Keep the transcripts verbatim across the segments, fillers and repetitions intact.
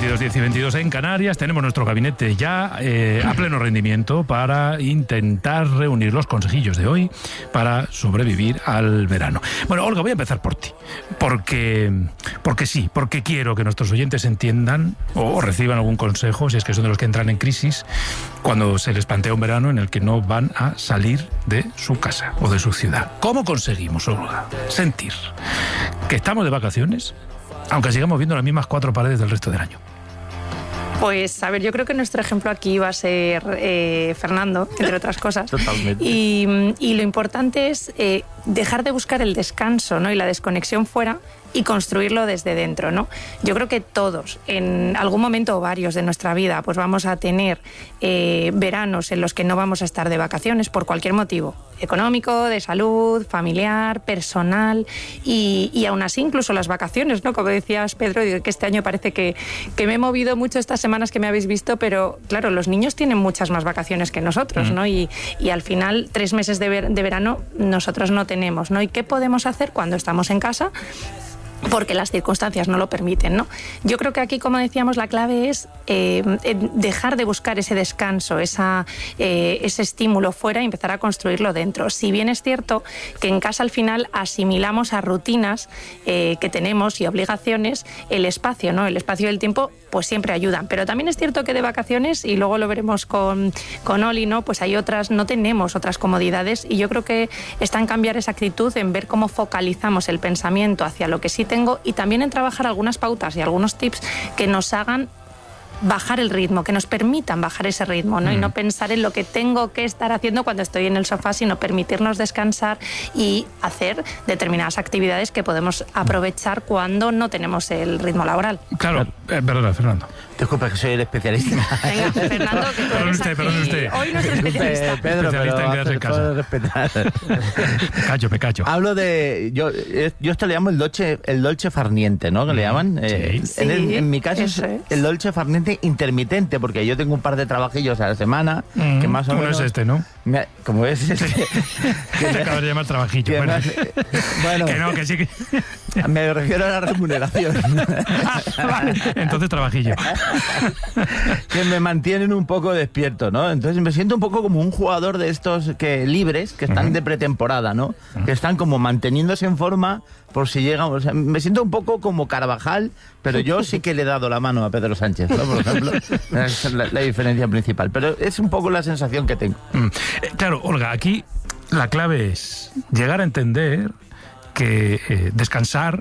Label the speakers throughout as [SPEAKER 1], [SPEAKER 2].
[SPEAKER 1] veintidós diez y veintidós en Canarias. Tenemos nuestro gabinete ya eh, a pleno rendimiento para intentar reunir los consejillos de hoy para sobrevivir al verano. Bueno, Olga, voy a empezar por ti, porque, porque sí, porque quiero que nuestros oyentes entiendan o reciban algún consejo, si es que son de los que entran en crisis, cuando se les plantea un verano en el que no van a salir de su casa o de su ciudad. ¿Cómo conseguimos, Olga, sentir que estamos de vacaciones, aunque sigamos viendo las mismas cuatro paredes del resto del año?
[SPEAKER 2] Pues, a ver, yo creo que nuestro ejemplo aquí va a ser eh, Fernando, entre otras cosas.
[SPEAKER 3] Totalmente.
[SPEAKER 2] Y, y lo importante es eh, dejar de buscar el descanso, ¿no? Y la desconexión fuera y construirlo desde dentro, ¿no? Yo creo que todos, en algún momento o varios de nuestra vida, pues vamos a tener eh, veranos en los que no vamos a estar de vacaciones por cualquier motivo, económico, de salud, familiar, personal, y, y aún así incluso las vacaciones, ¿no? Como decías, Pedro, digo que este año parece que, que me he movido mucho estas semanas que me habéis visto, pero claro, los niños tienen muchas más vacaciones que nosotros, ¿no? Y, y al final, tres meses de, ver, de verano nosotros no tenemos, ¿no? ¿Y qué podemos hacer cuando estamos en casa? Porque las circunstancias no lo permiten, ¿no? Yo creo que aquí, como decíamos, la clave es eh, dejar de buscar ese descanso, esa, eh, ese estímulo fuera y empezar a construirlo dentro. Si bien es cierto que en casa al final asimilamos a rutinas eh, que tenemos y obligaciones, el espacio, ¿no? El espacio y el tiempo pues siempre ayudan. Pero también es cierto que de vacaciones, y luego lo veremos con, con Oli, ¿no? Pues hay otras, no tenemos otras comodidades, y yo creo que está en cambiar esa actitud, en ver cómo focalizamos el pensamiento hacia lo que sí tengo, y también en trabajar algunas pautas y algunos tips que nos hagan bajar el ritmo, que nos permitan bajar ese ritmo, ¿no? Mm. Y no pensar en lo que tengo que estar haciendo cuando estoy en el sofá, sino permitirnos descansar y hacer determinadas actividades que podemos aprovechar cuando no tenemos el ritmo laboral.
[SPEAKER 1] Claro, eh, perdona, Fernando.
[SPEAKER 3] Disculpa, que soy el especialista.
[SPEAKER 2] Venga, Fernando, que tú
[SPEAKER 1] perdón
[SPEAKER 2] eres
[SPEAKER 1] usted,
[SPEAKER 2] aquí.
[SPEAKER 1] perdón usted.
[SPEAKER 2] Hoy nuestro especialista.
[SPEAKER 3] Pedro,
[SPEAKER 1] Especialista
[SPEAKER 3] pero
[SPEAKER 1] en quedarse en casa.
[SPEAKER 3] puedo respetar.
[SPEAKER 1] Me callo, me callo.
[SPEAKER 3] Hablo de... Yo, yo esto le llamo el dolce, el dolce farniente, ¿no? Que le llaman. Eh,
[SPEAKER 2] Sí.
[SPEAKER 3] en, el-
[SPEAKER 2] Sí,
[SPEAKER 3] en mi caso es
[SPEAKER 2] eso es.
[SPEAKER 3] el dolce farniente intermitente, porque yo tengo un par de trabajillos a la semana,
[SPEAKER 1] Mm,
[SPEAKER 3] que más o
[SPEAKER 1] uno
[SPEAKER 3] menos...
[SPEAKER 1] es este, ¿no?
[SPEAKER 3] me- como es este...
[SPEAKER 1] Que te acabas de llamar trabajillo.
[SPEAKER 3] que
[SPEAKER 1] Bueno,
[SPEAKER 3] me- bueno,
[SPEAKER 1] que no, que sí que...
[SPEAKER 3] me refiero a la remuneración.
[SPEAKER 1] Ah, vale, entonces trabajillo.
[SPEAKER 3] Que me mantienen un poco despierto, ¿no? Entonces me siento un poco como un jugador de estos que libres, que están
[SPEAKER 1] Uh-huh.
[SPEAKER 3] de pretemporada, ¿no? Uh-huh. Que están como manteniéndose en forma por si llegan... O sea, me siento un poco como Carvajal, pero yo sí que le he dado la mano a Pedro Sánchez, ¿no? Por ejemplo, es la, la diferencia principal. Pero es un poco la sensación que tengo.
[SPEAKER 1] Mm. Eh, claro, Olga, aquí la clave es llegar a entender que eh, descansar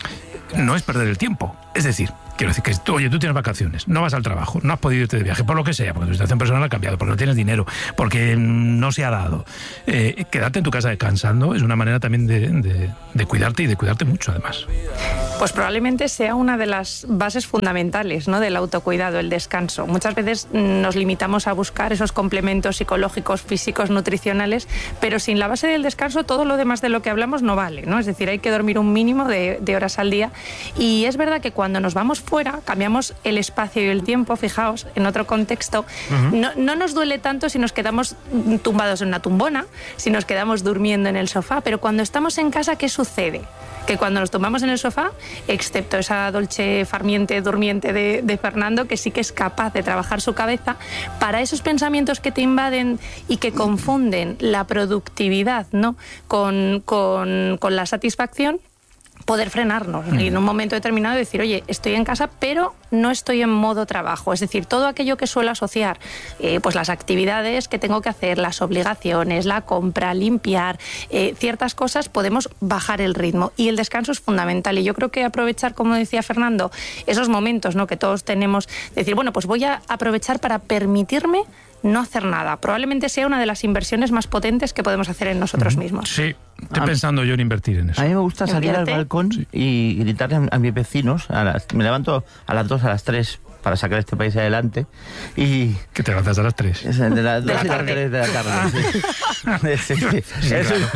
[SPEAKER 1] no es perder el tiempo. Es decir, quiero decir que tú, oye, tú tienes vacaciones, no vas al trabajo, no has podido irte de viaje, por lo que sea, porque tu situación personal ha cambiado, porque no tienes dinero, porque no se ha dado. Eh, quedarte en tu casa descansando es una manera también de, de, de cuidarte y de cuidarte mucho, además.
[SPEAKER 2] Pues probablemente sea una de las bases fundamentales, ¿no? Del autocuidado, el descanso. Muchas veces nos limitamos a buscar esos complementos psicológicos, físicos, nutricionales, pero sin la base del descanso todo lo demás de lo que hablamos no vale, ¿no? Es decir, hay que dormir un mínimo de, de horas al día, y es verdad que cuando nos vamos fuera cambiamos el espacio y el tiempo. Fijaos, en otro contexto, uh-huh. no, no nos duele tanto si nos quedamos tumbados en una tumbona, si nos quedamos durmiendo en el sofá, pero cuando estamos en casa, ¿qué sucede? Que cuando nos tumbamos en el sofá, excepto esa dolce farniente durmiente de, de Fernando, que sí que es capaz de trabajar su cabeza para esos pensamientos que te invaden y que confunden la productividad, ¿no? con, con, con la satisfacción, poder frenarnos mm. y en un momento determinado decir, oye, estoy en casa, pero no estoy en modo trabajo. Es decir, todo aquello que suelo asociar, eh, pues las actividades que tengo que hacer, las obligaciones, la compra, limpiar, eh, ciertas cosas, podemos bajar el ritmo. Y el descanso es fundamental. Y yo creo que aprovechar, como decía Fernando, esos momentos, ¿no? que todos tenemos, decir, bueno, pues voy a aprovechar para permitirme no hacer nada. Probablemente sea una de las inversiones más potentes que podemos hacer en nosotros mm. mismos.
[SPEAKER 1] Sí, estoy pensando yo en invertir en eso.
[SPEAKER 3] A mí me gusta salir al balcón sí. y gritarle a mis vecinos. A las, me levanto a las dos, a las tres para sacar este país adelante. Y
[SPEAKER 1] que te levantas a las tres.
[SPEAKER 3] Es de las
[SPEAKER 2] De
[SPEAKER 3] dos
[SPEAKER 2] la
[SPEAKER 3] y las
[SPEAKER 2] tarde.
[SPEAKER 3] tres de la tarde. Sí. Sí, sí.
[SPEAKER 1] Sí,
[SPEAKER 3] Es
[SPEAKER 1] claro.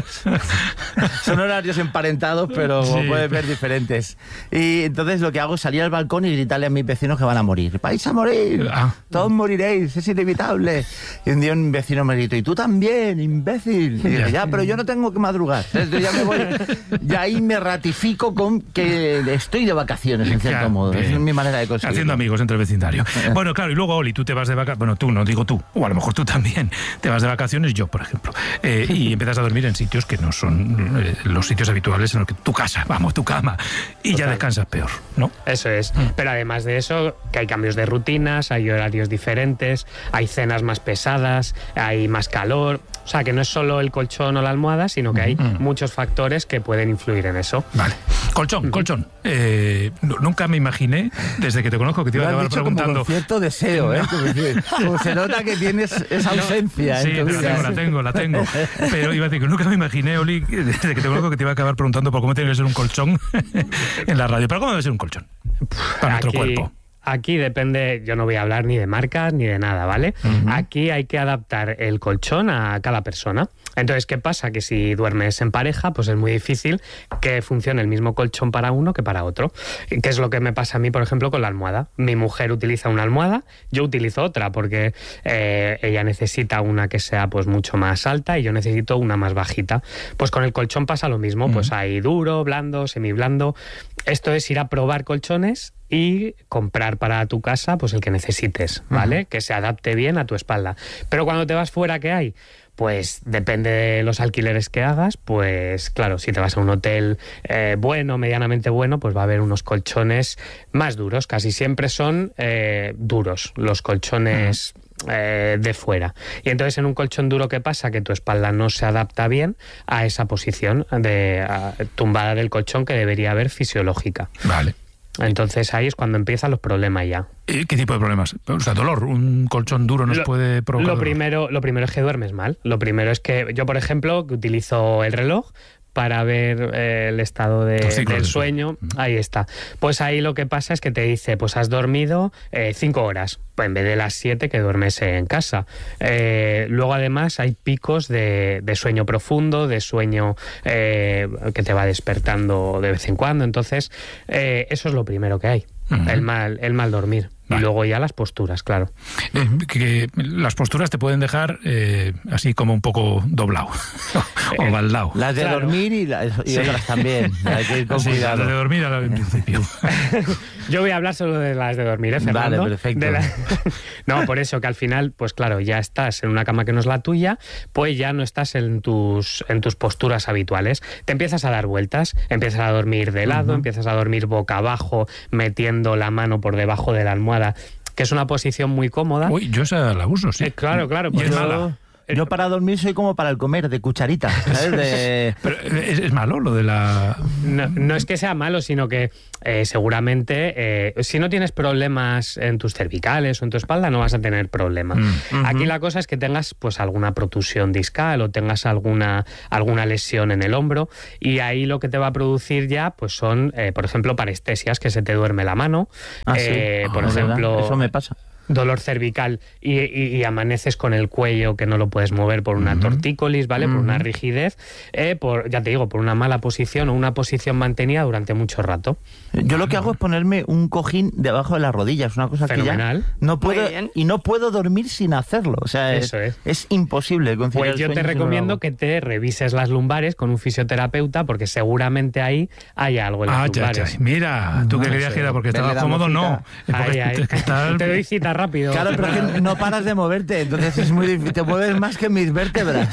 [SPEAKER 3] un- son horarios emparentados, pero
[SPEAKER 1] Sí.
[SPEAKER 3] como puedes ver, diferentes. Y entonces lo que hago es salir al balcón y gritarle a mis vecinos que van a morir. ¡Vais a morir!
[SPEAKER 1] Ah.
[SPEAKER 3] Todos moriréis, es inevitable. Y un día un vecino me gritó, y tú también, imbécil. Y dije, ya, pero yo no tengo que madrugar. Entonces ya me voy. Y ahí me ratifico con que estoy de vacaciones, en cierto
[SPEAKER 1] Claro,
[SPEAKER 3] modo.
[SPEAKER 1] bien.
[SPEAKER 3] Es mi manera de conseguirlo.
[SPEAKER 1] Haciendo amigos entre el vecindario. Bueno, claro, y luego, Oli, tú te vas de vacaciones. Bueno, tú, no digo tú, o a lo mejor tú también. Te vas de vacaciones, yo, por ejemplo. Eh, y empiezas a dormir en sitios que no son eh, los sitios habituales en los que tu casa, vamos, tu cama. Y ya descansas peor, ¿no?
[SPEAKER 4] Eso es. Pero además de eso, que hay cambios de rutinas, hay horarios diferentes, hay cenas más pesadas, hay más calor. O sea, que no es solo el colchón o la almohada, sino que hay
[SPEAKER 1] Mm.
[SPEAKER 4] muchos factores que pueden influir en eso.
[SPEAKER 1] Vale. Colchón, colchón. Eh, n- nunca me imaginé, desde que te conozco, que te iba a
[SPEAKER 3] Lo has
[SPEAKER 1] acabar
[SPEAKER 3] dicho como
[SPEAKER 1] preguntando.
[SPEAKER 3] con cierto deseo, ¿eh? Como, decir, como se nota que tienes esa ausencia
[SPEAKER 1] Sí,
[SPEAKER 3] en tu
[SPEAKER 1] la
[SPEAKER 3] vida.
[SPEAKER 1] tengo, la tengo, la tengo. Pero iba a decir que nunca me imaginé, Oli, desde que te conozco, que te iba a acabar preguntando por cómo tiene que ser un colchón en la radio. ¿Pero cómo debe ser un colchón? Para nuestro
[SPEAKER 4] Aquí-
[SPEAKER 1] cuerpo.
[SPEAKER 4] Aquí depende, yo no voy a hablar ni de marcas ni de nada, ¿vale? Aquí hay que adaptar el colchón a cada persona. Entonces, ¿qué pasa? Que si duermes en pareja, pues es muy difícil que funcione el mismo colchón para uno que para otro. ¿Qué es lo que me pasa a mí, por ejemplo, con la almohada? Mi mujer utiliza una almohada, yo utilizo otra, porque eh, ella necesita una que sea pues mucho más alta y yo necesito una más bajita. Pues con el colchón pasa lo mismo, pues hay duro, blando, semiblando. Esto es ir a probar colchones y comprar para tu casa pues el que necesites, ¿vale? Que se adapte bien a tu espalda. Pero cuando te vas fuera, ¿qué hay? Pues depende de los alquileres que hagas, pues claro, si te vas a un hotel eh, bueno, medianamente bueno, pues va a haber unos colchones más duros. Casi siempre son eh, duros los colchones eh, de fuera. Y entonces en un colchón duro, ¿qué pasa? Que tu espalda no se adapta bien a esa posición de a, tumbada del colchón que debería haber fisiológica.
[SPEAKER 1] Vale.
[SPEAKER 4] Entonces ahí es cuando empiezan los problemas ya.
[SPEAKER 1] ¿Y ¿Qué tipo de problemas? O sea, dolor. ¿Un colchón duro nos
[SPEAKER 4] Lo-
[SPEAKER 1] puede provocar
[SPEAKER 4] Lo
[SPEAKER 1] dolor?
[SPEAKER 4] primero, lo primero es que duermes mal. Lo primero es que yo, por ejemplo, que utilizo el reloj para ver eh, el estado de-
[SPEAKER 1] Los ciclos
[SPEAKER 4] del
[SPEAKER 1] del
[SPEAKER 4] sueño.
[SPEAKER 1] sueño.
[SPEAKER 4] Ahí está. Pues ahí lo que pasa es que te dice, pues has dormido eh, cinco horas, pues en vez de las siete que duermes en casa. Eh, luego además hay picos de, de sueño profundo, de sueño eh, que te va despertando de vez en cuando. Entonces, eh, eso es lo primero que hay.
[SPEAKER 1] Ujú.
[SPEAKER 4] El mal, el mal dormir.
[SPEAKER 1] Vale.
[SPEAKER 4] Y luego ya las posturas, claro.
[SPEAKER 1] Eh, que, que las posturas te pueden dejar eh, así como un poco doblado o baldado.
[SPEAKER 3] Las de
[SPEAKER 4] Claro.
[SPEAKER 3] dormir y, las, y
[SPEAKER 1] Sí.
[SPEAKER 3] otras también. Hay que ir con
[SPEAKER 1] Sí,
[SPEAKER 3] cuidado.
[SPEAKER 1] las de dormir al en principio.
[SPEAKER 4] Yo voy a hablar solo de las de dormir, ¿eh, Fernando?
[SPEAKER 3] Vale, perfecto.
[SPEAKER 4] De la- No, por eso que al final, pues claro, ya estás en una cama que no es la tuya, pues ya no estás en tus, en tus posturas habituales. Te empiezas a dar vueltas, empiezas a dormir de lado, empiezas a dormir boca abajo, metiendo la mano por debajo de la almohada, que es una posición muy cómoda.
[SPEAKER 1] Uy, yo esa la uso, sí.
[SPEAKER 4] Eh, claro, claro.
[SPEAKER 1] Y
[SPEAKER 4] pues
[SPEAKER 1] es
[SPEAKER 4] yo-
[SPEAKER 1] mala.
[SPEAKER 3] Yo para dormir soy como para el comer, de cucharita. ¿Sabes? De...
[SPEAKER 1] Pero eh, es, es malo lo de la...
[SPEAKER 4] No, no es que sea malo, sino que eh, seguramente eh, si no tienes problemas en tus cervicales o en tu espalda, no vas a tener problema.
[SPEAKER 1] Mm.
[SPEAKER 4] Aquí la cosa es que tengas pues alguna protusión discal o tengas alguna, alguna lesión en el hombro, y ahí lo que te va a producir ya pues son, eh, por ejemplo, parestesias, que se te duerme la mano.
[SPEAKER 3] Ah, sí.
[SPEAKER 4] Eh,
[SPEAKER 3] Ah,
[SPEAKER 4] por
[SPEAKER 3] es verdad.
[SPEAKER 4] ejemplo,
[SPEAKER 3] Eso me pasa.
[SPEAKER 4] dolor cervical y, y- y amaneces con el cuello que no lo puedes mover por una
[SPEAKER 1] Ujú.
[SPEAKER 4] tortícolis, ¿vale? Por una
[SPEAKER 3] Ujú.
[SPEAKER 4] rigidez, eh, por, ya te digo, por una mala posición o una posición mantenida durante mucho rato.
[SPEAKER 3] Yo lo que hago es ponerme un cojín debajo de las rodillas, una cosa
[SPEAKER 4] Fenomenal.
[SPEAKER 3] que ya no puedo,
[SPEAKER 2] Muy bien.
[SPEAKER 3] y no puedo dormir sin hacerlo. O sea, es,
[SPEAKER 4] Eso es.
[SPEAKER 3] es imposible conciliar
[SPEAKER 4] Pues
[SPEAKER 3] el
[SPEAKER 4] yo
[SPEAKER 3] sueño
[SPEAKER 4] te
[SPEAKER 3] si no lo
[SPEAKER 4] recomiendo
[SPEAKER 3] hago.
[SPEAKER 4] que te revises las lumbares con un fisioterapeuta, porque seguramente ahí hay algo en las
[SPEAKER 1] Ah, ya,
[SPEAKER 4] lumbares.
[SPEAKER 1] ya. Mira, tú que
[SPEAKER 3] Bueno,
[SPEAKER 1] querías
[SPEAKER 3] sí.
[SPEAKER 1] que era porque
[SPEAKER 3] Vele
[SPEAKER 1] estaba
[SPEAKER 3] dando
[SPEAKER 1] cómodo, no.
[SPEAKER 3] cita.
[SPEAKER 1] Es porque
[SPEAKER 4] Ahí, ahí.
[SPEAKER 1] te- que estás-
[SPEAKER 4] Te doy cita rápido.
[SPEAKER 3] Claro, pero es que no paras de moverte, entonces es muy difícil. Te mueves más que mis vértebras.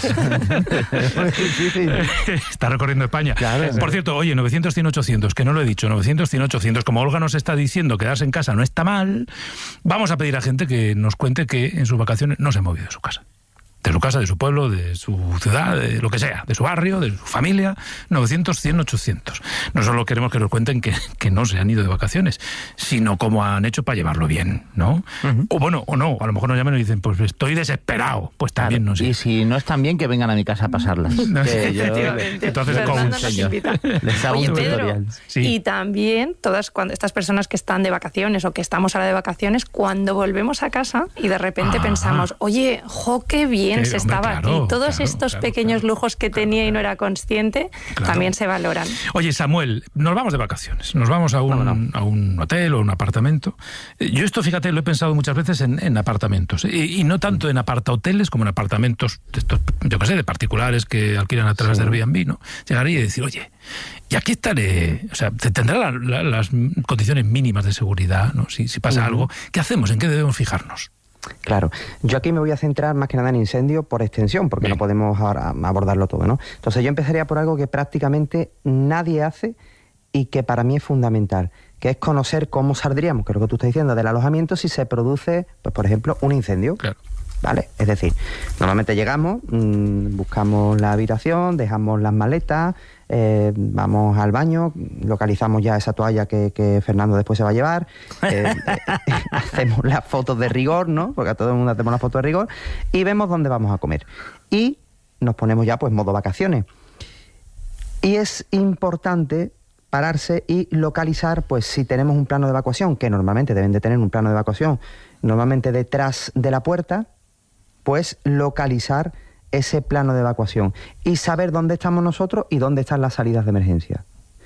[SPEAKER 3] Es muy difícil.
[SPEAKER 1] Está recorriendo España.
[SPEAKER 3] Claro.
[SPEAKER 1] Por cierto, oye, novecientos, cien, ochocientos, que no lo he dicho, novecientos, cien, ochocientos, como Olga nos está diciendo, quedarse en casa no está mal, vamos a pedir a gente que nos cuente que en sus vacaciones no se ha movido de su casa. de su casa, de su pueblo, de su ciudad, de lo que sea, de su barrio, de su familia. Novecientos, cien, ochocientos. No solo queremos que nos cuenten que, que no se han ido de vacaciones, sino cómo han hecho para llevarlo bien, ¿no? Uh-huh. O bueno, o no, a lo mejor nos llaman y dicen, pues estoy desesperado. Pues también claro, no sé.
[SPEAKER 3] Y si no están bien, que vengan a mi casa a pasarlas.
[SPEAKER 2] No,
[SPEAKER 3] que yo,
[SPEAKER 1] entonces,
[SPEAKER 2] les hago Oye, un Pedro, tutorial. Sí. Y también todas cuando estas personas que están de vacaciones o que estamos ahora de vacaciones, cuando volvemos a casa y de repente ah. pensamos, oye, jo, qué bien sí, se hombre, estaba claro, aquí. Todos claro, estos claro, pequeños claro, lujos que claro, tenía claro. y no era consciente, claro. también se valoran.
[SPEAKER 1] Oye, Samuel, nos vamos de vacaciones, nos vamos a un, no, no. a un hotel o un apartamento. Yo esto, fíjate, lo he pensado muchas veces en, en apartamentos. Y, y no tanto en apartahoteles como en apartamentos, de estos, yo qué sé, de particulares que alquilan a través sí. de Airbnb, ¿no? Llegaría y decir, oye, y aquí estaré, o sea, tendrá la, la, las condiciones mínimas de seguridad, ¿no? Si, si pasa uh-huh. algo, ¿qué hacemos? ¿En qué debemos fijarnos?
[SPEAKER 5] Claro, yo aquí me voy a centrar más que nada en incendio por extensión, porque Bien. no podemos ahora abordarlo todo, ¿no? Entonces yo empezaría por algo que prácticamente nadie hace y que para mí es fundamental, que es conocer cómo saldríamos, que es lo que tú estás diciendo, del alojamiento si se produce, pues por ejemplo, un incendio. Claro. ¿Vale? Es decir, normalmente llegamos, mmm, buscamos la habitación, dejamos las maletas, eh, vamos al baño, localizamos ya esa toalla que, que Fernando después se va a llevar, eh, eh, hacemos las fotos de rigor, ¿no? Porque a todo el mundo hacemos las fotos de rigor, y vemos dónde vamos a comer. Y nos ponemos ya pues modo vacaciones. Y es importante pararse y localizar, pues si tenemos un plano de evacuación, que normalmente deben de tener un plano de evacuación, normalmente detrás de la puerta, pues localizar ese plano de evacuación y saber dónde estamos nosotros y dónde están las salidas de emergencia.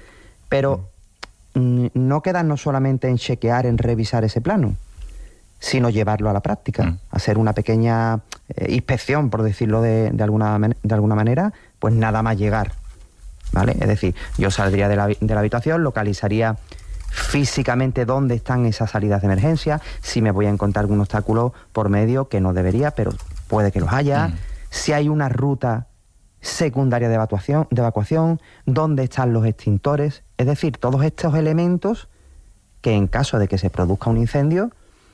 [SPEAKER 5] Pero mm. no quedarnos solamente en chequear, en revisar ese plano, sino llevarlo a la práctica, mm. hacer una pequeña eh, inspección, por decirlo de, de, alguna, de alguna manera, pues nada más llegar, ¿vale? Es decir, yo saldría de la, de la habitación, localizaría físicamente dónde están esas salidas de emergencia, si me voy a encontrar algún obstáculo por medio, que no debería, pero puede que los haya, mm. si hay una ruta secundaria de evacuación, de evacuación, dónde están los extintores, es decir, todos estos elementos que en caso de que se produzca un incendio,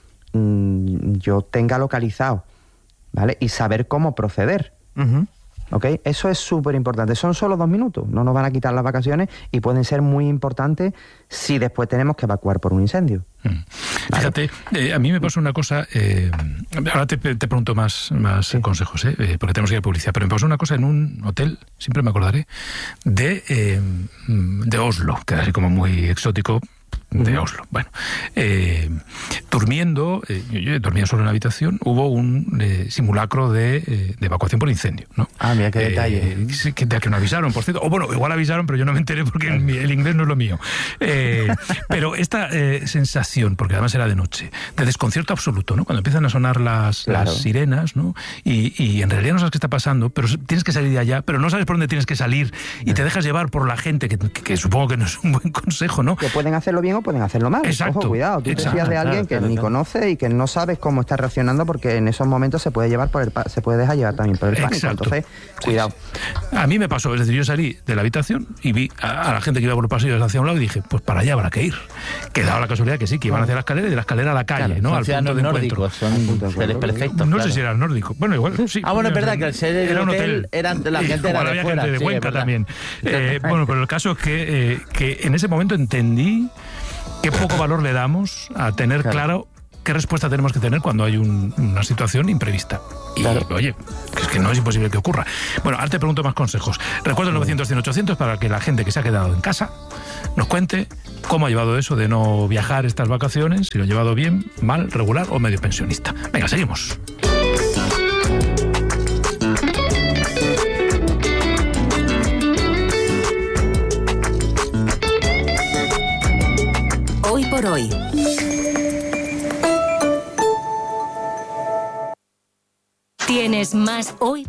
[SPEAKER 5] mmm, yo tenga localizado, ¿vale? Y saber cómo proceder. Uh-huh. ¿Ok? Eso es súper importante. Son solo dos minutos, no nos van a quitar las vacaciones y pueden ser muy importantes si después tenemos que evacuar por un incendio. Mm. ¿Vale?
[SPEAKER 1] Fíjate, eh, a mí me pasa una cosa, eh, ahora te, te pregunto más, más sí. consejos, eh, porque tenemos que ir a publicidad, pero me pasó una cosa en un hotel, siempre me acordaré, de, eh, de Oslo, que es así como muy exótico, de Oslo. Bueno, eh, durmiendo, eh, yo, yo dormía solo en la habitación, hubo un eh, simulacro de, eh, de evacuación por incendio, ¿no?
[SPEAKER 3] Ah, mira qué eh, detalle.
[SPEAKER 1] Que, que no avisaron, por cierto. O bueno, igual avisaron, pero yo no me enteré porque el, el inglés no es lo mío. Eh, pero esta eh, sensación, porque además era de noche, de desconcierto absoluto, ¿no? Cuando empiezan a sonar las, claro. las sirenas, ¿no? Y, y en realidad no sabes qué está pasando, pero tienes que salir de allá, pero no sabes por dónde tienes que salir y te dejas llevar por la gente, que, que, que supongo que no es un buen consejo, ¿no?
[SPEAKER 5] Que pueden hacerlo bien o pueden hacerlo mal.
[SPEAKER 1] Exacto.
[SPEAKER 5] Ojo, cuidado, tú
[SPEAKER 1] Exacto.
[SPEAKER 5] te fías de alguien que claro, ni claro. conoce y que no sabes cómo está reaccionando, porque en esos momentos se puede llevar por el se puede dejar llevar también por el pánico.
[SPEAKER 1] Exacto.
[SPEAKER 5] Entonces, cuidado.
[SPEAKER 1] A mí me pasó, es decir, yo salí de la habitación y vi a, a la gente que iba por los pasillos hacia un lado y dije, pues para allá habrá que ir. Que daba la casualidad que sí, que iban hacia la escalera y de la escalera a la calle,
[SPEAKER 3] claro,
[SPEAKER 1] ¿no? Al punto de
[SPEAKER 3] nórdicos,
[SPEAKER 1] encuentro.
[SPEAKER 3] Son seres perfectos.
[SPEAKER 1] No
[SPEAKER 3] claro.
[SPEAKER 1] sé si eran nórdicos. Bueno, igual sí.
[SPEAKER 3] Ah, bueno, es verdad que el ser
[SPEAKER 1] era un hotel,
[SPEAKER 3] eran, la gente era de
[SPEAKER 1] había
[SPEAKER 3] fuera.
[SPEAKER 1] gente de
[SPEAKER 3] sí,
[SPEAKER 1] Cuenca también. Eh, bueno, pero el caso es que, eh, que en ese momento entendí qué poco valor le damos a tener claro, claro qué respuesta tenemos que tener cuando hay un, una situación imprevista. Y, claro. oye, es que no es imposible que ocurra. Bueno, ahora te pregunto más consejos. Recuerda el novecientos, cien, ochocientos para que la gente que se ha quedado en casa nos cuente cómo ha llevado eso de no viajar estas vacaciones, si lo ha llevado bien, mal, regular o medio pensionista. Venga, seguimos.
[SPEAKER 6] Hoy por hoy. ¿Tienes más hoy?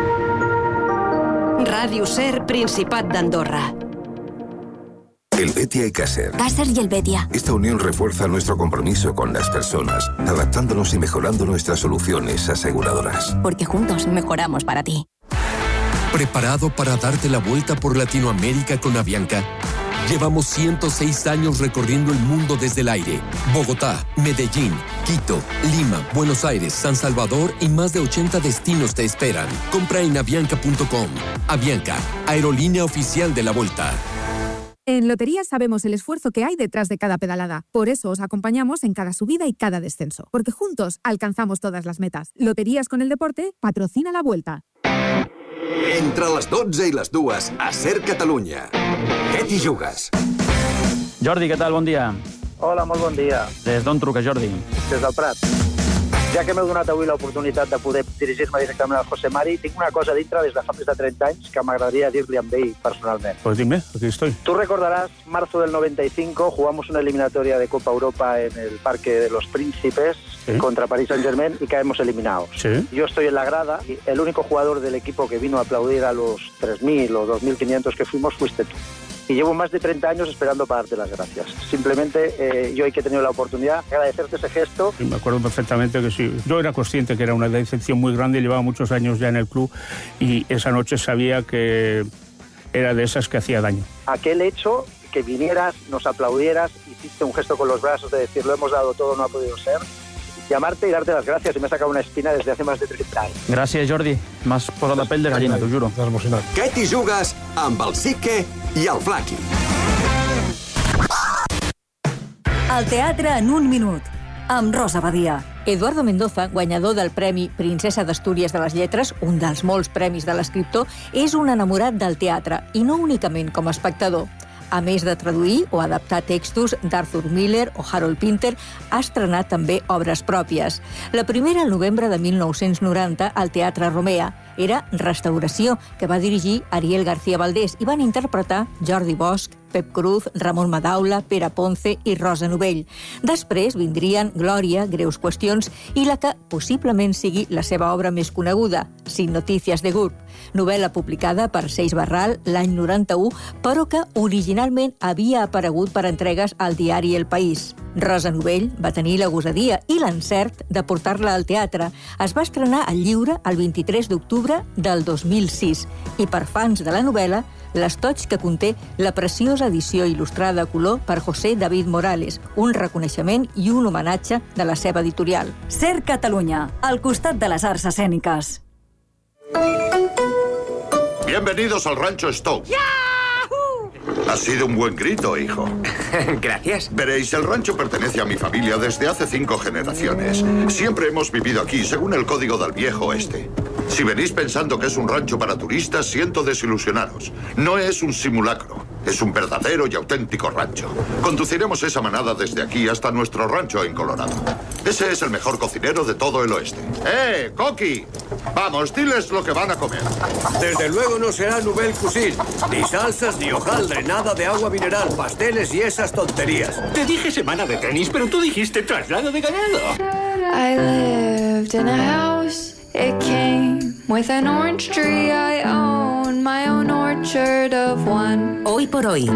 [SPEAKER 6] Ràdio Ser, Principat d'Andorra.
[SPEAKER 7] El Betia y Caser.
[SPEAKER 6] Caser y el Betia.
[SPEAKER 7] Esta unión refuerza nuestro compromiso con las personas, adaptándonos y mejorando nuestras soluciones aseguradoras.
[SPEAKER 6] Porque juntos mejoramos para ti.
[SPEAKER 8] ¿Preparado para darte la vuelta por Latinoamérica con Avianca? Llevamos ciento seis años recorriendo el mundo desde el aire. Bogotá, Medellín, Quito, Lima, Buenos Aires, San Salvador y más de ochenta destinos te esperan. Compra en avianca punto com. Avianca, aerolínea oficial de la Volta.
[SPEAKER 9] En Loterías sabemos el esfuerzo que hay detrás de cada pedalada. Por eso os acompañamos en cada subida y cada descenso. Porque juntos alcanzamos todas las metas. Loterías con el deporte patrocina la Vuelta.
[SPEAKER 10] Entre les dotze i les dues, a Ser Catalunya. Què t'hi jugues?
[SPEAKER 11] Jordi, què tal? Bon dia.
[SPEAKER 12] Hola, molt bon dia.
[SPEAKER 11] Des d'on truca, Jordi?
[SPEAKER 12] Des del Prat. Ja que m'heu donat avui l'oportunitat de poder dirigir-me directament al José Mari, tinc una cosa dintre des de fa més de treinta anys que m'agradaría dir-li a ell personalment.
[SPEAKER 11] Pues dime, aquí estoy.
[SPEAKER 12] Tú recordarás, marzo del noventa y cinco, jugamos una eliminatoria de Copa Europa en el Parque de los Príncipes, ¿sí?, contra Paris Saint-Germain, y caemos eliminados.
[SPEAKER 11] Sí.
[SPEAKER 12] Yo estoy en la grada y el único jugador del equipo que vino a aplaudir a los tres mil o dos mil quinientos que fuimos fuiste tú. Y llevo más de treinta años esperando para darte las gracias. Simplemente eh, yo hoy que he tenido la oportunidad de agradecerte ese gesto.
[SPEAKER 11] Sí, me acuerdo perfectamente que sí. Yo era consciente que era una decepción muy grande, llevaba muchos años ya en el club y esa noche sabía que era de esas que hacía daño.
[SPEAKER 12] Aquel hecho, que vinieras, nos aplaudieras, hiciste un gesto con los brazos de decir lo hemos dado todo, no ha podido ser. Llamarte y darte las gracias, y me ha sacado una espina desde hace más de treinta anys.
[SPEAKER 11] Gràcies, Jordi. M'has posat la pell de gallina, t'ho juro.
[SPEAKER 1] Estàs emocionat.
[SPEAKER 10] Què t'hi jugues amb el Sique i el Flaqui?
[SPEAKER 6] El teatre en un minut, amb Rosa Badia.
[SPEAKER 13] Eduardo Mendoza, guanyador del Premi Princesa d'Astúries de les Lletres, un dels molts premis de l'escriptor, és un enamorat del teatre, i no únicament com a espectador. A més de traduir o adaptar textos d'Arthur Miller o Harold Pinter, ha estrenat també obres pròpies. La primera, el novembre de mil nou-cents noranta, al Teatre Romea. Era Restauració, que va dirigir Ariel García Valdés, i van interpretar Jordi Bosch, Pep Cruz, Ramon Madaula, Pere Ponce i Rosa Novell. Després vindrien Glòria, Greus qüestions, i la que possiblement sigui la seva obra més coneguda, Sin noticias de Gurb, novel·la publicada per Seix Barral l'any noranta-u, però que originalment havia aparegut per entregues al diari El País. Rosa Novell va tenir la gosadia i l'encert de portar-la al teatre. Es va estrenar al lliure el vint-i-tres d'octubre del dos mil sis i per fans de la novel·la, l'estoig que conté la preciosa edició il·lustrada a color per José David Morales, un reconeixement i un homenatge de la seva editorial.
[SPEAKER 6] Ser Catalunya, al costat de les arts escèniques.
[SPEAKER 14] Bienvenidos al Rancho Stowe.
[SPEAKER 6] ¡Yahoo!
[SPEAKER 14] Ha sido un buen grito, hijo.
[SPEAKER 10] Gracias.
[SPEAKER 14] Veréis, el rancho pertenece a mi familia desde hace cinco generaciones. Siempre hemos vivido aquí, según el código del viejo oeste. Si venís pensando que es un rancho para turistas, siento desilusionaros. No es un simulacro. Es un verdadero y auténtico rancho. Conduciremos esa manada desde aquí hasta nuestro rancho en Colorado. Ese es el mejor cocinero de todo el oeste. ¡Eh, Coqui! Vamos, diles lo que van a comer.
[SPEAKER 10] Desde luego no será Nouvelle Cuisine. Ni salsas, ni hojaldre, nada de agua mineral, pasteles y esas tonterías.
[SPEAKER 15] Te dije semana de tenis, pero tú dijiste traslado de ganado.
[SPEAKER 16] I lived in a house. It came with an orange tree. I own my own orchard of one.
[SPEAKER 6] Hoy por hoy.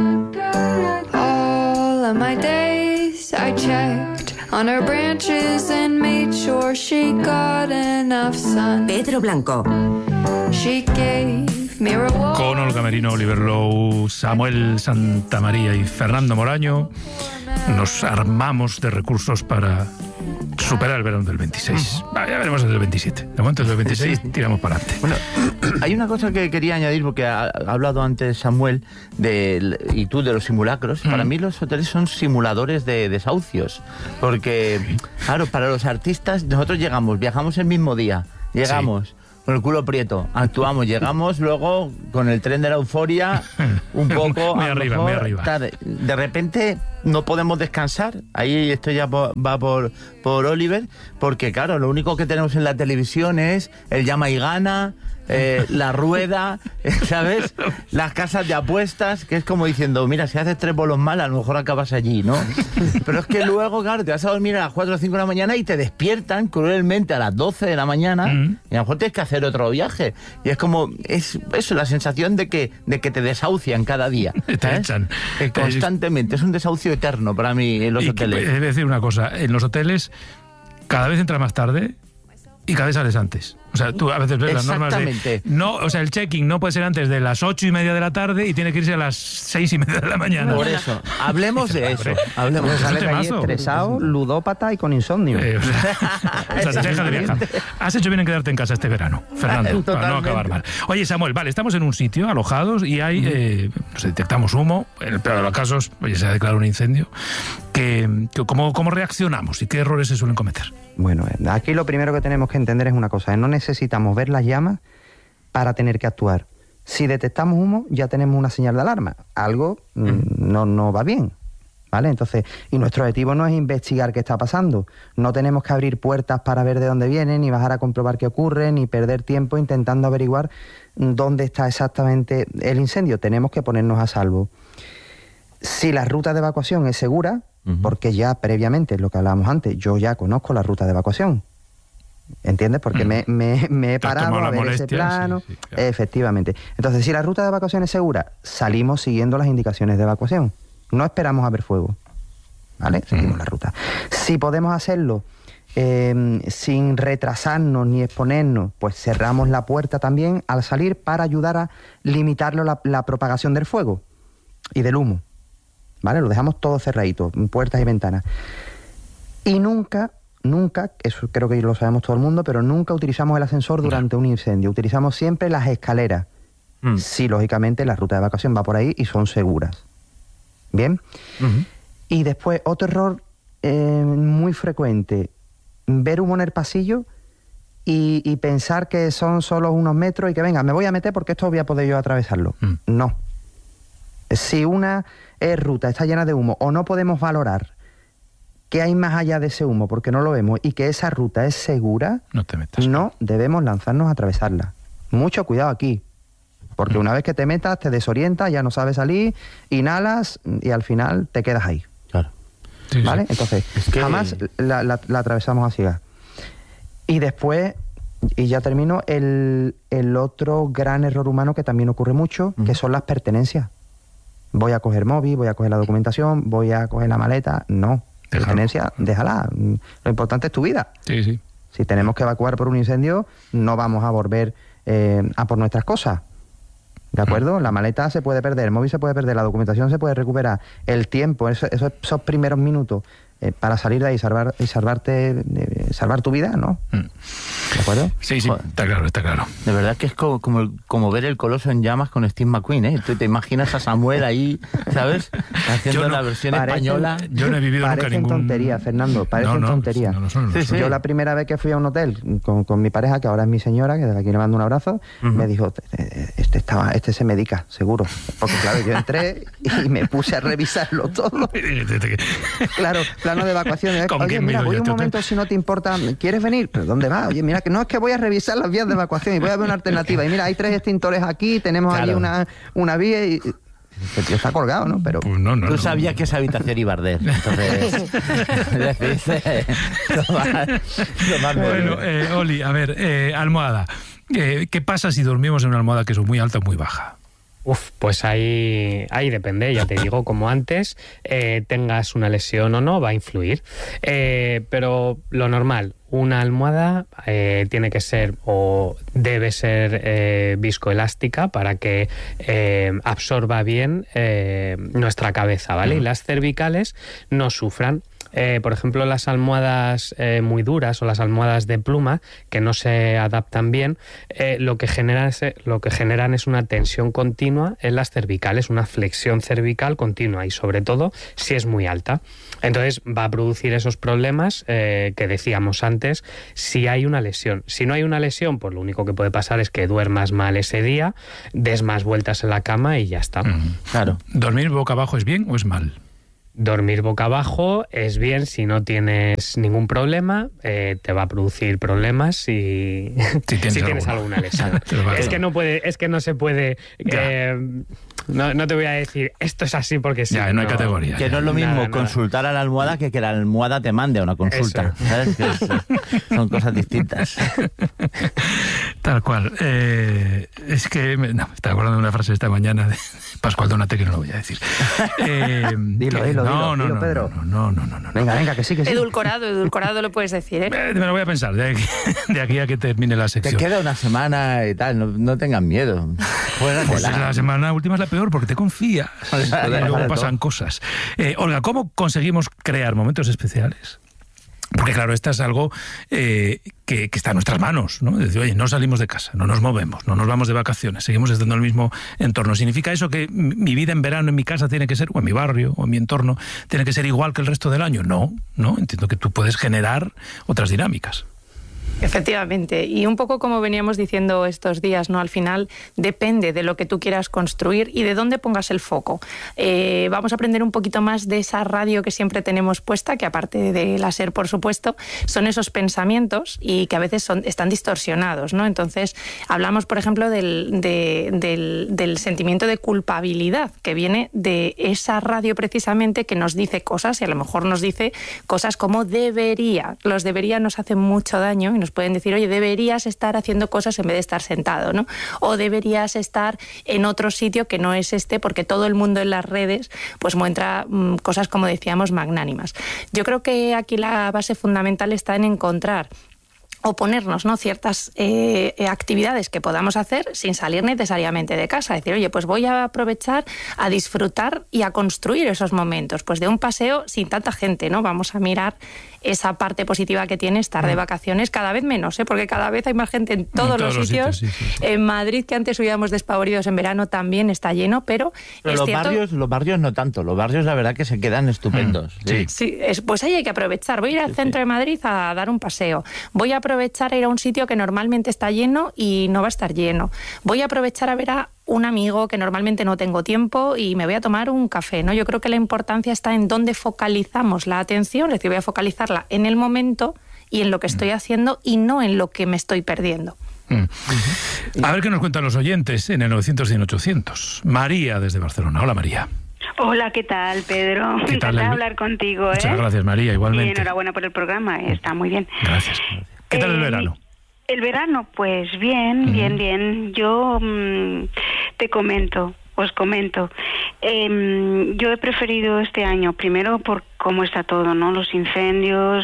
[SPEAKER 16] All of my days I checked on her branches and made sure she got enough sun.
[SPEAKER 6] Pedro Blanco.
[SPEAKER 16] She gave me reward.
[SPEAKER 1] Con Olga Merino, Oliver Lowe, Samuel Santamaría y Fernando Moraño nos armamos de recursos para superar el verano del veintiséis. Ah, ya veremos el del veintisiete. De momento el del veintiséis sí. Tiramos para adelante.
[SPEAKER 3] Bueno, hay una cosa que quería añadir, porque ha, ha hablado antes Samuel de, y tú de los simulacros. Mm. Para mí los hoteles son simuladores de desahucios. Porque, claro, para los artistas nosotros llegamos, viajamos el mismo día, llegamos... Sí. Con el culo prieto, actuamos, llegamos luego con el tren de la euforia un poco
[SPEAKER 1] muy arriba,
[SPEAKER 3] mejor,
[SPEAKER 1] muy arriba.
[SPEAKER 3] Tarde. De repente no podemos descansar. Ahí esto ya va por, por Oliver, porque claro, lo único que tenemos en la televisión es el llama y gana, eh, la rueda, ¿sabes? Las casas de apuestas, que es como diciendo, mira, si haces tres bolos mal, a lo mejor acabas allí, ¿no? Pero es que luego, claro, te vas a dormir a las cuatro o cinco de la mañana y te despiertan cruelmente a las doce de la mañana mm. y a lo mejor tienes que hacer otro viaje. Y es como, es eso, la sensación de que, de que te desahucian cada día.
[SPEAKER 1] Te echan.
[SPEAKER 3] Eh, constantemente, es un desahucio eterno para mí en los
[SPEAKER 1] y
[SPEAKER 3] hoteles.
[SPEAKER 1] Que, es decir una cosa, en los hoteles cada vez entra más tarde y cada vez sales antes. O sea, tú a veces ves las normas de... No, o sea, el check-in no puede ser antes de las ocho y media de la tarde y tiene que irse a las seis y media de la mañana.
[SPEAKER 3] Por eso, hablemos de eso. Hablemos de
[SPEAKER 5] Sale de allí estresado, ludópata y con insomnio.
[SPEAKER 1] Eh, o sea, o sea, deja de viajar. Has hecho bien en quedarte en casa este verano, Fernando, para no acabar mal. Oye, Samuel, vale, estamos en un sitio alojados y hay, eh, nos detectamos humo, en el peor de los casos, oye, se ha declarado un incendio. Que, que, ¿cómo, ¿Cómo reaccionamos y qué errores se suelen cometer?
[SPEAKER 5] Bueno, aquí lo primero que tenemos que entender es una cosa, no necesitamos ver las llamas para tener que actuar. Si detectamos humo, ya tenemos una señal de alarma. Algo mm. no, no va bien, ¿vale? Entonces, y nuestro objetivo no es investigar qué está pasando. No tenemos que abrir puertas para ver de dónde viene, ni bajar a comprobar qué ocurre, ni perder tiempo intentando averiguar dónde está exactamente el incendio. Tenemos que ponernos a salvo. Si la ruta de evacuación es segura, uh-huh. porque ya previamente, lo que hablábamos antes, yo ya conozco la ruta de evacuación. ¿Entiendes? Porque uh-huh. me, me, me he parado a ver molestia, ese plano. Sí, sí, claro. Efectivamente. Entonces, si la ruta de evacuación es segura, salimos siguiendo las indicaciones de evacuación. No esperamos a ver fuego. ¿Vale? Seguimos uh-huh. la ruta. Si podemos hacerlo eh, sin retrasarnos ni exponernos, pues cerramos la puerta también al salir para ayudar a limitar la, la propagación del fuego y del humo. ¿Vale? Lo dejamos todo cerradito, puertas y ventanas. Y nunca, nunca, eso creo que lo sabemos todo el mundo, pero nunca utilizamos el ascensor durante un incendio. Utilizamos siempre las escaleras. Mm. Si, lógicamente, la ruta de evacuación va por ahí y son seguras. ¿Bien? Uh-huh. Y después, otro error eh, muy frecuente, ver humo en el pasillo y, y pensar que son solo unos metros y que, venga, me voy a meter porque esto voy a poder yo atravesarlo. Mm. No. Si una eh, ruta está llena de humo o no podemos valorar qué hay más allá de ese humo porque no lo vemos y que esa ruta es segura,
[SPEAKER 1] no te metas.
[SPEAKER 5] No debemos lanzarnos a atravesarla. Mucho cuidado aquí, porque mm. una vez que te metas te desorientas, ya no sabes salir, inhalas y al final te quedas ahí.
[SPEAKER 3] Claro.
[SPEAKER 5] Sí, ¿vale? Sí. Entonces, es que... jamás la, la, la atravesamos a ciegas. Y después, y ya termino, el, el otro gran error humano que también ocurre mucho, mm. que son las pertenencias. Voy a coger móvil, voy a coger la documentación, voy a coger la maleta. No, pertenencia, déjala. Lo importante es tu vida.
[SPEAKER 1] Sí, sí.
[SPEAKER 5] Si tenemos que evacuar por un incendio, no vamos a volver eh, a por nuestras cosas. ¿De acuerdo? La maleta se puede perder, el móvil se puede perder, la documentación se puede recuperar. El tiempo, esos, esos primeros minutos eh, para salir de ahí salvar, y salvarte, eh, salvar tu vida, ¿no? ¿De acuerdo?
[SPEAKER 1] Sí, sí, está claro, está claro.
[SPEAKER 3] De verdad que es como, como, como ver el Coloso en llamas con Steve McQueen, ¿eh? Tú te imaginas a Samuel ahí, ¿sabes? Haciendo no, la versión parecen, española.
[SPEAKER 1] Yo no he vivido nunca ningún...
[SPEAKER 5] tontería, Fernando, parecen
[SPEAKER 1] no, no,
[SPEAKER 5] tontería.
[SPEAKER 1] No, no son, no
[SPEAKER 5] sí,
[SPEAKER 1] son.
[SPEAKER 5] Yo la primera vez que fui a un hotel con, con mi pareja, que ahora es mi señora, que desde aquí le mando un abrazo, uh-huh. me dijo, este, estaba, este se medica, seguro. Porque claro, yo entré y me puse a revisarlo todo. Claro, plano de evacuación. Oye, mira, voy un momento, si no te importa, ¿quieres venir? ¿Pero dónde vas? Oye, mira, que no es que voy a revisar las vías de evacuación y voy a ver una alternativa. Y mira, hay tres extintores aquí, tenemos claro. allí una, una vía y... El tío está colgado, ¿no? Pero
[SPEAKER 1] pues no, no,
[SPEAKER 3] tú
[SPEAKER 1] no,
[SPEAKER 3] sabías
[SPEAKER 1] no.
[SPEAKER 3] que esa habitación iba a arder. Entonces, decidiste tomar, tomar
[SPEAKER 1] bueno, eh, Oli, a ver, eh, almohada. Eh, ¿Qué pasa si dormimos en una almohada que es muy alta o muy baja?
[SPEAKER 4] Uf, pues ahí, ahí depende, ya te digo, como antes, eh, tengas una lesión o no, va a influir. Eh, pero lo normal, una almohada eh, tiene que ser o debe ser eh, viscoelástica para que eh, absorba bien eh, nuestra cabeza, ¿vale? Uh-huh. Y las cervicales no sufran. Eh, por ejemplo, las almohadas eh, muy duras o las almohadas de pluma que no se adaptan bien, eh, lo que generan es, lo que generan es una tensión continua en las cervicales, una flexión cervical continua y sobre todo si es muy alta. Entonces va a producir esos problemas eh, que decíamos antes si hay una lesión. Si no hay una lesión, pues lo único que puede pasar es que duermas mal ese día, des más vueltas en la cama y ya está.
[SPEAKER 1] Mm, claro. ¿Dormir boca abajo es bien o es mal?
[SPEAKER 4] Dormir boca abajo es bien si no tienes ningún problema, eh, te va a producir problemas si, si tienes, si tienes alguna lesión. es que no puede, es que no se puede. Eh, no, no te voy a decir esto es así porque sí.
[SPEAKER 1] Ya, no, no hay categoría.
[SPEAKER 3] Que
[SPEAKER 1] ya.
[SPEAKER 3] no es lo mismo
[SPEAKER 4] nada,
[SPEAKER 3] consultar
[SPEAKER 4] nada.
[SPEAKER 3] a la almohada que que la almohada te mande a una consulta. ¿Sabes? Que es, son cosas distintas.
[SPEAKER 1] Tal cual. Eh, es que, me, no, me estaba acordando de una frase esta mañana de Pascual Donate que no lo voy a decir. Eh,
[SPEAKER 5] dilo,
[SPEAKER 1] que,
[SPEAKER 5] dilo,
[SPEAKER 1] no,
[SPEAKER 5] dilo,
[SPEAKER 1] no,
[SPEAKER 5] dilo,
[SPEAKER 1] no,
[SPEAKER 5] Pedro.
[SPEAKER 1] No, no, no, no, no.
[SPEAKER 5] Venga, venga, que sí, que sí.
[SPEAKER 2] Edulcorado, edulcorado lo puedes decir, ¿eh?
[SPEAKER 1] Eh, Me lo voy a pensar de aquí, de aquí a que termine la sección.
[SPEAKER 3] Te queda una semana y tal, no, no tengan miedo.
[SPEAKER 1] Pues la semana última es la peor porque te confías y luego pasan cosas. Eh, Olga, ¿cómo conseguimos crear momentos especiales? Porque claro, esto es algo eh, que, que está en nuestras manos, ¿no? Es decir, oye, no salimos de casa, no nos movemos, no nos vamos de vacaciones, seguimos estando en el mismo entorno. ¿Significa eso que mi vida en verano en mi casa tiene que ser, o en mi barrio, o en mi entorno, tiene que ser igual que el resto del año? No, no, entiendo que tú puedes generar otras dinámicas.
[SPEAKER 2] Efectivamente, y un poco como veníamos diciendo estos días, ¿no? Al final depende de lo que tú quieras construir y de dónde pongas el foco. Eh, vamos a aprender un poquito más de esa radio que siempre tenemos puesta, que aparte de la SER, por supuesto, son esos pensamientos y que a veces son, están distorsionados, ¿no? Entonces, hablamos, por ejemplo, del, de, del, del sentimiento de culpabilidad que viene de esa radio precisamente que nos dice cosas y a lo mejor nos dice cosas como debería. Los debería nos hacen mucho daño y nos pueden decir, oye, deberías estar haciendo cosas en vez de estar sentado, ¿no? O deberías estar en otro sitio que no es este, porque todo el mundo en las redes pues muestra mmm, cosas, como decíamos, magnánimas. Yo creo que aquí la base fundamental está en encontrar o ponernos, ¿no?, ciertas eh, actividades que podamos hacer sin salir necesariamente de casa. Decir, oye, pues voy a aprovechar a disfrutar y a construir esos momentos, pues de un paseo sin tanta gente, ¿no? Vamos a mirar esa parte positiva que tiene estar de vacaciones, cada vez menos, ¿eh? Porque cada vez hay más gente en todos, en todos los, los sitios. sitios sí, sí, sí. En Madrid, que antes huíamos despavoridos en verano, también está lleno, pero,
[SPEAKER 3] pero
[SPEAKER 2] es
[SPEAKER 3] los
[SPEAKER 2] cierto...
[SPEAKER 3] barrios, los barrios no tanto, los barrios la verdad que se quedan estupendos.
[SPEAKER 1] Mm, sí,
[SPEAKER 2] sí es, pues ahí hay que aprovechar. Voy a ir al sí, centro sí. de Madrid a dar un paseo. Voy a aprovechar a ir a un sitio que normalmente está lleno y no va a estar lleno. Voy a aprovechar a ver a un amigo que normalmente no tengo tiempo y me voy a tomar un café, ¿no? Yo creo que la importancia está en dónde focalizamos la atención, es decir, voy a focalizarla en el momento y en lo que estoy haciendo y no en lo que me estoy perdiendo.
[SPEAKER 1] Mm. A ver qué nos cuentan los oyentes en el novecientos cien ochocientos. María desde Barcelona. Hola, María.
[SPEAKER 17] Hola, ¿qué tal, Pedro?
[SPEAKER 1] ¿Qué tal?
[SPEAKER 17] Encantada de hablar contigo, ¿eh?
[SPEAKER 1] Muchas gracias, María, igualmente.
[SPEAKER 17] Y enhorabuena por el programa, está muy bien.
[SPEAKER 1] Gracias. ¿Qué tal eh, el verano?
[SPEAKER 17] El verano, pues bien, uh-huh. bien, bien. Yo mmm, te comento, os comento. Eh, yo he preferido este año, primero por cómo está todo, ¿no? Los incendios,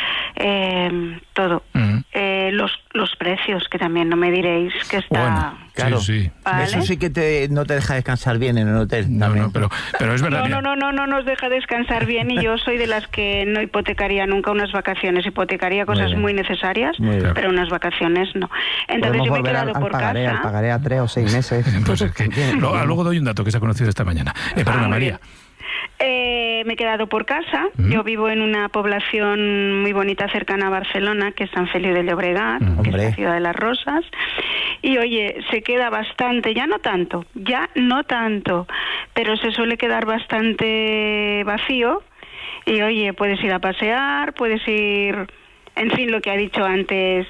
[SPEAKER 17] eh, todo. Uh-huh. Eh, los los precios, que también no me diréis que está...
[SPEAKER 3] Bueno, claro,
[SPEAKER 1] sí, sí.
[SPEAKER 17] ¿Vale?
[SPEAKER 3] Eso sí que te, no te deja descansar bien en el hotel.
[SPEAKER 1] No, no, pero, pero es verdad.
[SPEAKER 17] No, no, no, no, no nos deja descansar bien y yo soy de las que no hipotecaría nunca unas vacaciones. Hipotecaría cosas muy, muy necesarias, muy pero unas vacaciones no. Entonces yo me he quedado
[SPEAKER 5] al, al
[SPEAKER 17] por
[SPEAKER 5] pagaré,
[SPEAKER 17] casa.
[SPEAKER 5] Al pagaré a tres o seis meses.
[SPEAKER 1] Pues es que, luego, luego doy un dato que se ha conocido esta mañana. Eh, perdona, ah, María.
[SPEAKER 17] Eh, me he quedado por casa. Uh-huh. Yo vivo en una población muy bonita cercana a Barcelona, que es San Feliu de Llobregat, uh-huh. que es la ciudad de las rosas. Y oye, se queda bastante, ya no tanto, ya no tanto, pero se suele quedar bastante vacío. Y oye, puedes ir a pasear, puedes ir, en fin, lo que ha dicho antes.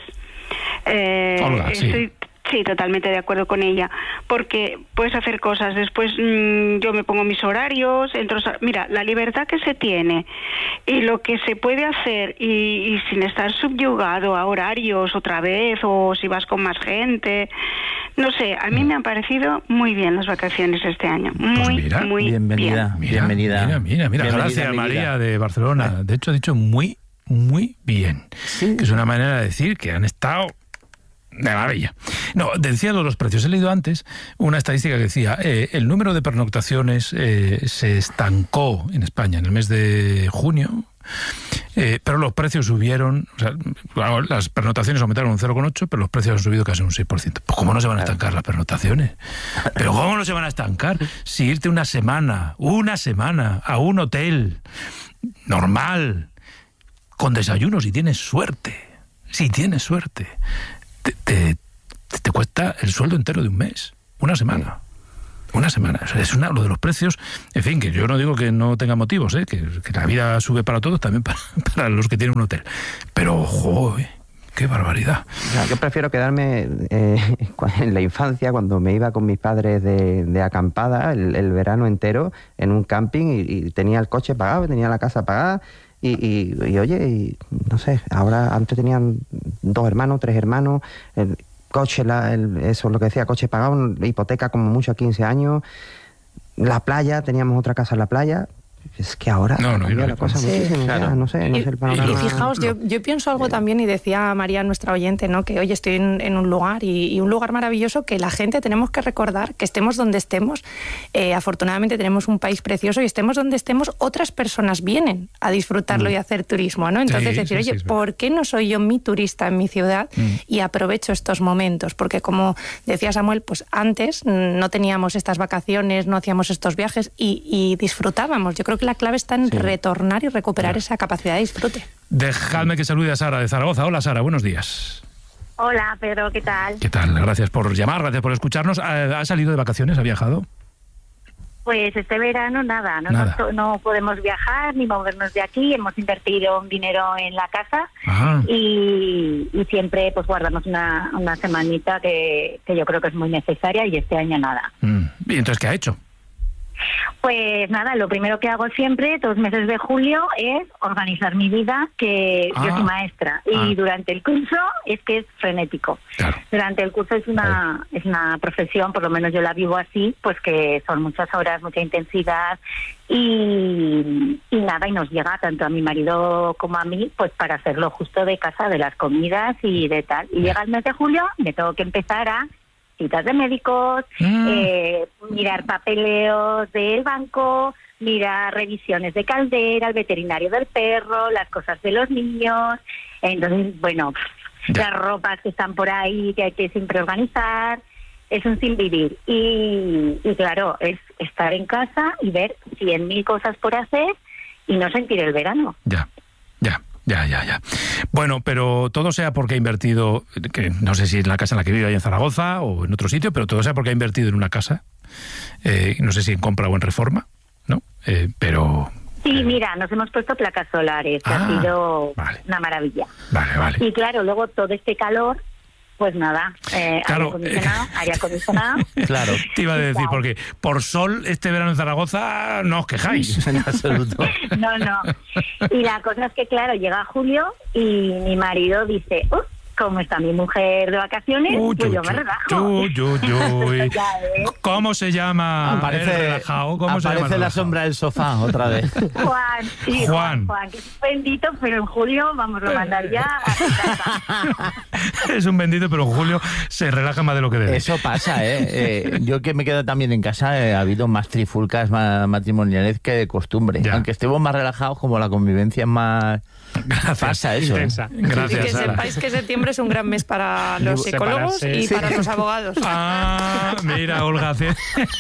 [SPEAKER 17] Eh,
[SPEAKER 1] Olga, sí.
[SPEAKER 17] Estoy, Sí, totalmente de acuerdo con ella, porque puedes hacer cosas, después mmm, yo me pongo mis horarios, entro, mira, la libertad que se tiene y lo que se puede hacer y, y sin estar subyugado a horarios otra vez o si vas con más gente, no sé, a mí me han parecido muy bien las vacaciones este año, muy,
[SPEAKER 1] pues mira,
[SPEAKER 17] muy
[SPEAKER 3] bienvenida,
[SPEAKER 17] bien.
[SPEAKER 3] Bienvenida,
[SPEAKER 1] mira, mira, mira,
[SPEAKER 3] bienvenida,
[SPEAKER 1] gracias María de Barcelona, de hecho ha dicho muy, muy bien, sí. Que es una manera de decir que han estado... de maravilla. No, decía lo de los precios. He leído antes una estadística que decía eh, el número de pernoctaciones eh, se estancó en España en el mes de junio, eh, pero los precios subieron, o sea, las pernoctaciones aumentaron un cero coma ocho, pero los precios han subido casi un seis por ciento. Pues ¿cómo no se van a estancar las pernoctaciones? ¿Pero cómo no se van a estancar? Si irte una semana, una semana a un hotel normal, con desayuno, si tienes suerte, si tienes suerte, Te, te, te cuesta el sueldo entero de un mes, una semana. Una semana. O sea, es una, lo de los precios, en fin, que yo no digo que no tenga motivos, ¿eh? que, que la vida sube para todos, también para, para los que tienen un hotel. Pero, joder, qué barbaridad.
[SPEAKER 5] O sea, yo prefiero quedarme eh, en la infancia, cuando me iba con mis padres de, de acampada, el, el verano entero, en un camping, y, y tenía el coche pagado, tenía la casa pagada. Y, y, y oye, y, no sé, ahora antes tenían dos hermanos, tres hermanos, eh, coche, la, el, eso es lo que decía, coche pagado, hipoteca como mucho a quince años, la playa, teníamos otra casa en la playa. Es que ahora
[SPEAKER 1] no, no,
[SPEAKER 5] cambia
[SPEAKER 1] no,
[SPEAKER 5] la cosa
[SPEAKER 2] sí.
[SPEAKER 5] muchísimo,
[SPEAKER 2] Claro.
[SPEAKER 5] ya, no sé, no
[SPEAKER 2] y,
[SPEAKER 5] sé el panorama.
[SPEAKER 2] y fijaos, yo, yo pienso algo también, y decía María, nuestra oyente, ¿no? Que oye, estoy en, en un lugar y, y un lugar maravilloso que la gente tenemos que recordar que estemos donde estemos. Eh, afortunadamente tenemos un país precioso y estemos donde estemos, otras personas vienen a disfrutarlo mm. y a hacer turismo, ¿no? Entonces
[SPEAKER 1] sí,
[SPEAKER 2] decir,
[SPEAKER 1] sí,
[SPEAKER 2] oye,
[SPEAKER 1] sí,
[SPEAKER 2] ¿por qué no soy yo mi turista en mi ciudad mm. y aprovecho estos momentos? Porque como decía Samuel, pues antes no teníamos estas vacaciones, no hacíamos estos viajes y, y disfrutábamos. Yo creo que la clave está en sí. retornar y recuperar claro. esa capacidad de disfrute.
[SPEAKER 1] Dejadme que salude a Sara de Zaragoza. Hola, Sara, buenos días.
[SPEAKER 18] Hola, Pedro, ¿qué tal?
[SPEAKER 1] ¿Qué tal? Gracias por llamar, gracias por escucharnos. ¿Ha salido de vacaciones? ¿Ha viajado?
[SPEAKER 18] Pues este verano nada, no,
[SPEAKER 1] nada.
[SPEAKER 18] no, no podemos viajar ni movernos de aquí. Hemos invertido un dinero en la casa y, y siempre pues guardamos una, una semanita que, que yo creo que es muy necesaria, y este año nada.
[SPEAKER 1] Mm. ¿Y entonces qué ha hecho?
[SPEAKER 18] Pues nada, lo primero que hago siempre, dos meses de julio, es organizar mi vida, que ah, yo soy maestra, y ah. durante el curso es que es frenético. Claro. Durante el curso es una es una profesión, por lo menos yo la vivo así, pues que son muchas horas, mucha intensidad, y, y nada, y nos llega tanto a mi marido como a mí, pues para hacerlo justo de casa, de las comidas y de tal. Y llega el mes de julio, me tengo que empezar a citas de médicos, mm. eh, mirar papeleos del banco, mirar revisiones de caldera, el veterinario del perro, las cosas de los niños. Entonces, bueno, ya. las ropas que están por ahí que hay que siempre organizar. Es un sinvivir. Y, y claro, es estar en casa y ver cien mil cosas por hacer y no sentir el verano.
[SPEAKER 1] Ya, ya. Ya, ya, ya. Bueno, pero todo sea porque ha invertido, que no sé si es la casa en la que vive ahí en Zaragoza o en otro sitio, pero todo sea porque ha invertido en una casa, eh, no sé si en compra o en reforma, ¿no? Eh, pero...
[SPEAKER 18] Sí, mira, nos hemos puesto placas solares, que ah, ha sido vale. una maravilla.
[SPEAKER 1] Vale, vale.
[SPEAKER 18] Y claro, luego todo este calor... Pues nada, eh,
[SPEAKER 1] claro.
[SPEAKER 18] aire acondicionado, aire acondicionado.
[SPEAKER 1] Claro, te iba a decir, porque por sol este verano en Zaragoza no os quejáis.
[SPEAKER 3] En absoluto.
[SPEAKER 18] No, no. Y la cosa es que, claro, llega julio y mi marido dice, uh, como está mi mujer de vacaciones, uh, pues yo, yo me relajo.
[SPEAKER 1] Yo, yo, yo. ¿Cómo se llama?
[SPEAKER 3] Aparece,
[SPEAKER 1] el relajado. ¿Cómo
[SPEAKER 3] aparece
[SPEAKER 1] se llama
[SPEAKER 3] la sombra del sofá otra vez.
[SPEAKER 18] Juan, sí, Juan. Juan, que es un bendito, pero en julio vamos a mandar ya a su casa.
[SPEAKER 1] Es un bendito, pero en julio se relaja más de lo que debe.
[SPEAKER 3] Eso pasa, ¿eh? eh yo que me quedo también en casa, eh, ha habido más trifulcas más matrimoniales que de costumbre. Ya. Aunque estemos más relajados, como la convivencia es más...
[SPEAKER 1] Gracias.
[SPEAKER 3] Pasa eso. ¿eh?
[SPEAKER 1] Gracias,
[SPEAKER 2] y que
[SPEAKER 1] Sara.
[SPEAKER 2] sepáis que septiembre es un gran mes para los psicólogos Separarse. y sí. para los abogados.
[SPEAKER 1] Ah, mira, Olga hace...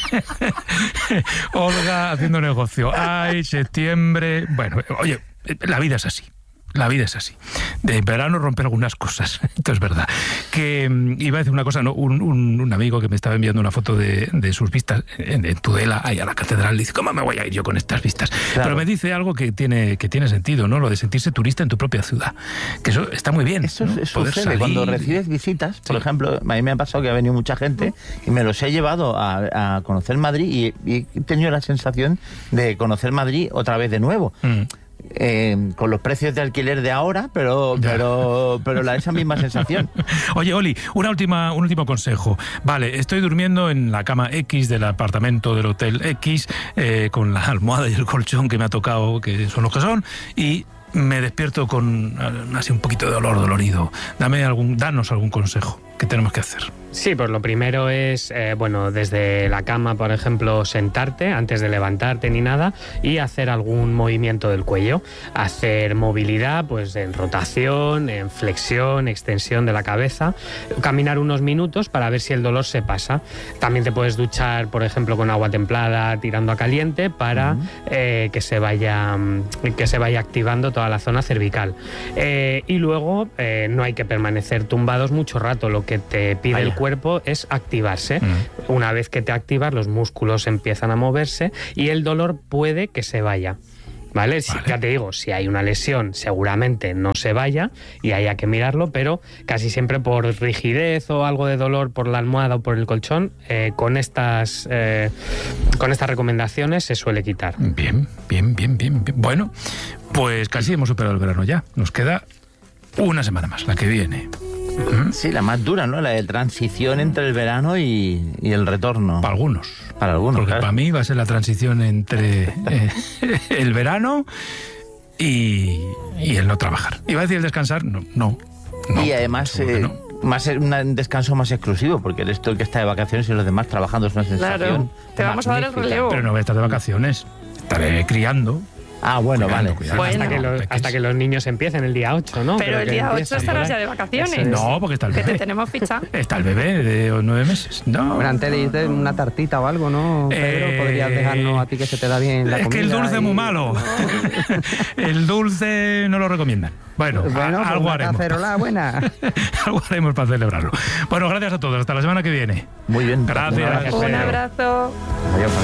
[SPEAKER 1] Olga haciendo negocio. Ay, septiembre... Bueno, oye, la vida es así. La vida es así. De verano rompe algunas cosas. Esto es verdad. Que um, iba a decir una cosa, ¿no? Un, un, un amigo que me estaba enviando una foto de, de sus vistas en, en Tudela, ahí a la catedral, dice, ¿cómo me voy a ir yo con estas vistas? Claro. Pero me dice algo que tiene, que tiene sentido, ¿no? Lo de sentirse turista en tu propia ciudad. Que eso está muy bien.
[SPEAKER 3] Eso,
[SPEAKER 1] ¿no?
[SPEAKER 3] eso sucede cuando recibes visitas. Por sí. ejemplo, a mí me ha pasado que ha venido mucha gente y me los he llevado a, a conocer Madrid y, y he tenido la sensación de conocer Madrid otra vez de nuevo. Mm. Eh, con los precios de alquiler de ahora, pero pero pero la esa misma sensación.
[SPEAKER 1] Oye, Oli, una última un último consejo. Vale, estoy durmiendo en la cama X del apartamento del hotel X, eh, con la almohada y el colchón que me ha tocado, que son los que son, y me despierto con así un poquito de dolor, dolorido. Dame algún, danos algún consejo. ¿Qué tenemos que hacer?
[SPEAKER 4] Sí, pues lo primero es, eh, bueno, desde la cama, por ejemplo, sentarte antes de levantarte ni nada y hacer algún movimiento del cuello. Hacer movilidad, pues en rotación, en flexión, extensión de la cabeza. Caminar unos minutos para ver si el dolor se pasa. También te puedes duchar, por ejemplo, con agua templada tirando a caliente para uh-huh. eh, que se vaya que se vaya activando toda la zona cervical. Eh, y luego eh, no hay que permanecer tumbados mucho rato. Lo que te pide Vaya. el cuerpo es activarse. Mm. Una vez que te activas, los músculos empiezan a moverse y el dolor puede que se vaya. ¿Vale? vale. Si, ya te digo, si hay una lesión, seguramente no se vaya y haya que mirarlo, pero casi siempre por rigidez o algo de dolor por la almohada o por el colchón, eh, con estas eh, con estas recomendaciones se suele quitar.
[SPEAKER 1] Bien, bien, bien, bien, bien. Bueno, pues casi hemos superado el verano ya. Nos queda una semana más, la que viene.
[SPEAKER 3] Sí, la más dura, ¿no? La de transición entre el verano y, y el retorno.
[SPEAKER 1] Para algunos.
[SPEAKER 3] Para algunos,
[SPEAKER 1] Porque
[SPEAKER 3] claro.
[SPEAKER 1] para mí va a ser la transición entre eh, el verano y, y el no trabajar. ¿Iba a decir el descansar? No, no. no
[SPEAKER 3] y además... Eh, no. Más un descanso más exclusivo, porque eres tú el que está de vacaciones y los demás trabajando, es una sensación.
[SPEAKER 2] Claro, te vamos a dar el relevo.
[SPEAKER 1] Pero no voy a estar de vacaciones, estaré criando.
[SPEAKER 3] Ah, bueno,
[SPEAKER 1] cuidando,
[SPEAKER 3] vale.
[SPEAKER 1] Cuidando.
[SPEAKER 4] Hasta,
[SPEAKER 1] Bueno.
[SPEAKER 4] que los, hasta que los niños empiecen el día ocho, ¿no?
[SPEAKER 2] Pero
[SPEAKER 4] Creo
[SPEAKER 2] el
[SPEAKER 4] que
[SPEAKER 2] día ocho
[SPEAKER 4] empiezan
[SPEAKER 2] estarás
[SPEAKER 4] por
[SPEAKER 2] ya
[SPEAKER 4] ahí.
[SPEAKER 2] de vacaciones.
[SPEAKER 4] Eso es.
[SPEAKER 1] No, porque está el
[SPEAKER 2] Que
[SPEAKER 1] bebé.
[SPEAKER 2] te tenemos ficha.
[SPEAKER 1] Está el bebé de nueve meses. No.
[SPEAKER 5] Bueno, antes de irte, una tartita o algo, ¿no, Pedro?
[SPEAKER 1] Eh,
[SPEAKER 5] Podrías dejarnos a ti que se te da bien la
[SPEAKER 1] es
[SPEAKER 5] comida.
[SPEAKER 1] que el dulce es
[SPEAKER 5] y-
[SPEAKER 1] muy malo. El dulce no lo recomiendan. Bueno,
[SPEAKER 5] Bueno,
[SPEAKER 1] a-
[SPEAKER 5] pues
[SPEAKER 1] algo
[SPEAKER 5] una
[SPEAKER 1] haremos.
[SPEAKER 5] cacerola buena.
[SPEAKER 1] Algo haremos para celebrarlo. Bueno, gracias a todos. Hasta la semana que viene.
[SPEAKER 3] Muy bien.
[SPEAKER 1] Gracias.
[SPEAKER 4] Gracias,
[SPEAKER 2] Un
[SPEAKER 4] Pedro.
[SPEAKER 2] abrazo.
[SPEAKER 3] Adiós.